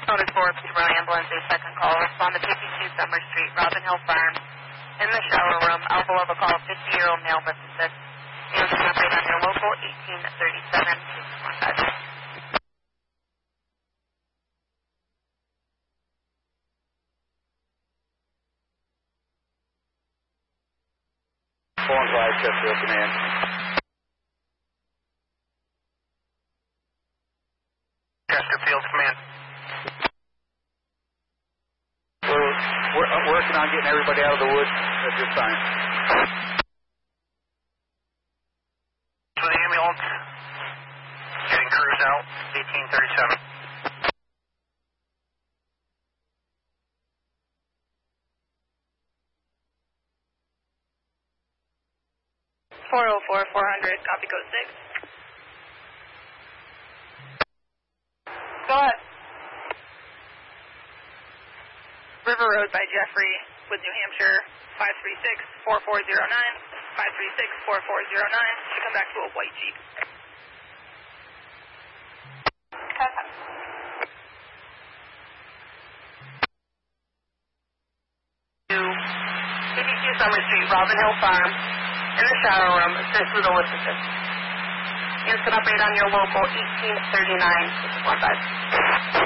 Noted for Peterborough Ambulance, a second call. Respond to 52 Summer Street, Robin Hill Farm. In the shower room, out below the call, 50-year-old male with the sick. Answer update on your local 1837 615. Four Glide, Chesterfield Command. Chesterfield Command. We're working on getting everybody out of the woods at this time. For the ambulance, getting crews out, 1837. .404 400, copy code 6. Go ahead. River Road by Jeffrey with New Hampshire, 536-4409, 536-4409. Should come back to a white Jeep. Okay. 52 Summer Street, Robin Hill Farm. In the shower room, assist with Elizabeth. Instant update on your local 1839 615.